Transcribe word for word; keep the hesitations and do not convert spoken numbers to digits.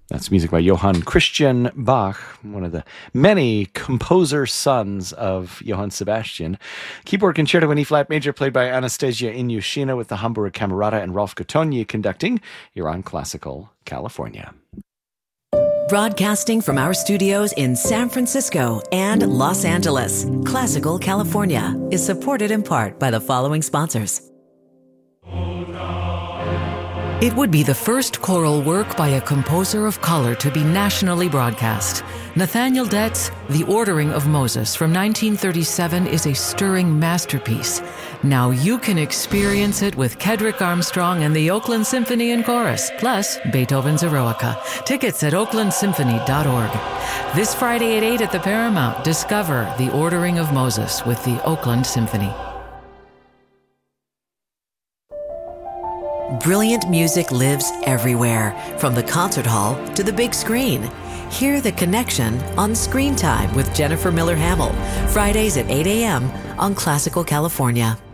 That's music by Johann Christian Bach, one of the many composer sons of Johann Sebastian. Keyboard Concerto in E-flat major, played by Anastasia Inyushina with the Hamburg Camerata and Rolf Cotonyi conducting. You're on Classical California. Broadcasting from our studios in San Francisco and Los Angeles, Classical California is supported in part by the following sponsors. It would be the first choral work by a composer of color to be nationally broadcast. Nathaniel Dett's The Ordering of Moses from nineteen thirty-seven is a stirring masterpiece. Now you can experience it with Kedrick Armstrong and the Oakland Symphony and Chorus, plus Beethoven's Eroica. Tickets at oakland symphony dot org. This Friday at eight at the Paramount, discover The Ordering of Moses with the Oakland Symphony. Brilliant music lives everywhere, from the concert hall to the big screen. Hear The Connection on Screen Time with Jennifer Miller Hamel, Fridays at eight a.m. on Classical California.